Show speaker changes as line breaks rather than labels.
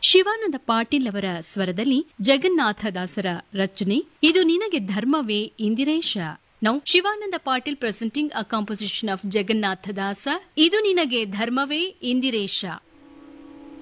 ಶಿವಾನಂದ ಪಾಟೀಲ್ ಅವರ ಸ್ವರದಲ್ಲಿ ಜಗನ್ನಾಥದಾಸರ ರಚನೆ ಇದು ನಿನಗೆ ಧರ್ಮವೇ Indiresha. Now, Shivananda Patil presenting a composition of Jagannatha Dasa, Idu Ninage Dharmave Indiresha.